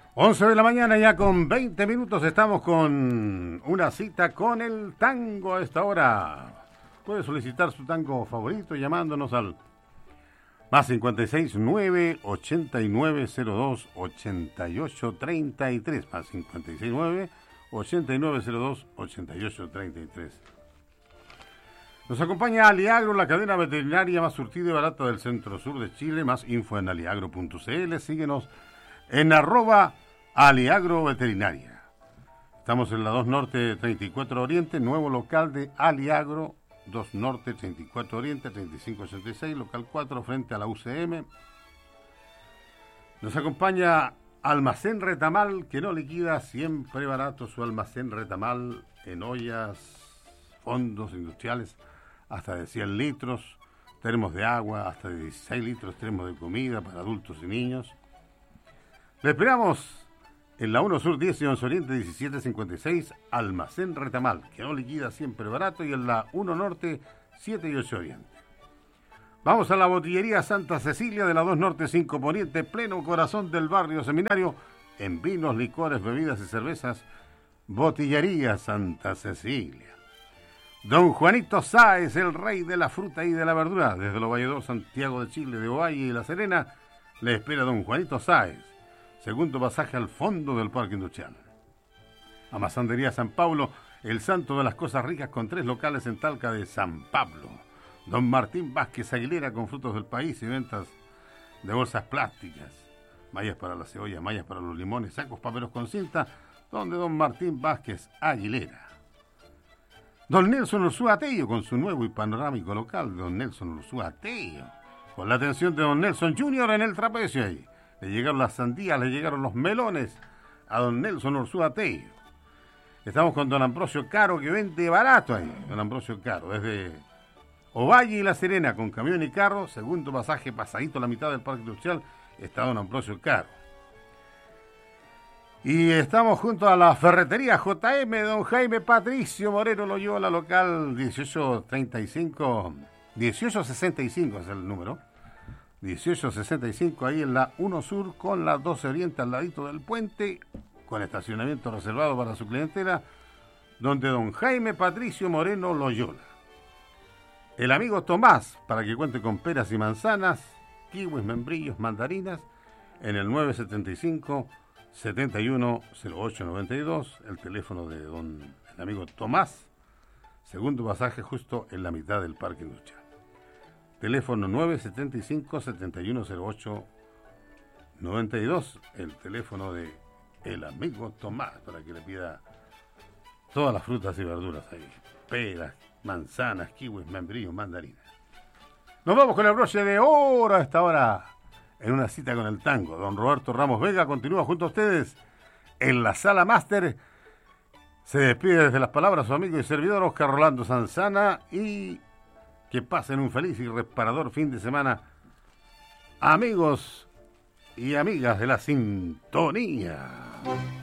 11 de la mañana ya con 20 minutos estamos con una cita con el tango a esta hora. Puede solicitar su tango favorito llamándonos al más 56 9 89 02 88 33 más 56 9 89 02 88 33. Nos acompaña Aliagro, la cadena veterinaria más surtida y barata del centro sur de Chile. Más info en aliagro.cl. Síguenos en @Aliagro Veterinaria. Estamos en la 2 Norte 34 Oriente, nuevo local de Aliagro, 2 Norte 34 Oriente 3586, local 4 frente a la UCM. Nos acompaña Almacén Retamal, que no liquida, siempre barato su almacén Retamal en ollas, fondos industriales, hasta de 100 litros, termos de agua, hasta de 16 litros, termos de comida para adultos y niños. Le esperamos en la 1 Sur 10 y 11 Oriente 1756, Almacén Retamal, que no liquida, siempre barato, y en la 1 Norte 7 y 8 Oriente. Vamos a la botillería Santa Cecilia de la 2 Norte 5 Poniente, pleno corazón del barrio Seminario, en vinos, licores, bebidas y cervezas. Botillería Santa Cecilia. Don Juanito Sáez, el rey de la fruta y de la verdura, desde los Valledor, Santiago de Chile, de Ovalle y La Serena, le espera Don Juanito Sáez, segundo pasaje al fondo del Parque Industrial. Amasandería San Pablo, el santo de las cosas ricas, con 3 locales en Talca de San Pablo. Don Martín Vázquez Aguilera, con frutos del país y ventas de bolsas plásticas, mallas para la cebolla, mallas para los limones, sacos paperos con cinta, donde Don Martín Vázquez Aguilera. Don Nelson Ursúa Tello, con su nuevo y panorámico local, Don Nelson Ursúa Tello, con la atención de Don Nelson Jr. en el trapecio ahí. Le llegaron las sandías, le llegaron los melones a Don Nelson Ursúa Tello. Estamos con Don Ambrosio Caro, que vende barato ahí. Don Ambrosio Caro, desde Ovalle y La Serena, con camión y carro, segundo pasaje pasadito a la mitad del Parque Industrial, está Don Ambrosio Caro. Y estamos junto a la ferretería JM, Don Jaime Patricio Moreno Loyola, local 1865 es el número. 1865, ahí en la 1 Sur con la 12 Oriente, al ladito del puente, con estacionamiento reservado para su clientela, donde Don Jaime Patricio Moreno Loyola. El amigo Tomás, para que cuente con peras y manzanas, kiwis, membrillos, mandarinas, en el 975-710892, el teléfono de el amigo Tomás, segundo pasaje justo en la mitad del Parque Industrial. Teléfono 975-710892, el teléfono de el amigo Tomás, para que le pida todas las frutas y verduras ahí. Peras, manzanas, kiwis, membrillos, mandarinas. Nos vamos con el broche de oro a esta hora, en una cita con el tango. Don Roberto Ramos Vega continúa junto a ustedes en la sala máster. Se despide desde las palabras su amigo y servidor Oscar Rolando Sanzana, y que pasen un feliz y reparador fin de semana, amigos y amigas de la sintonía.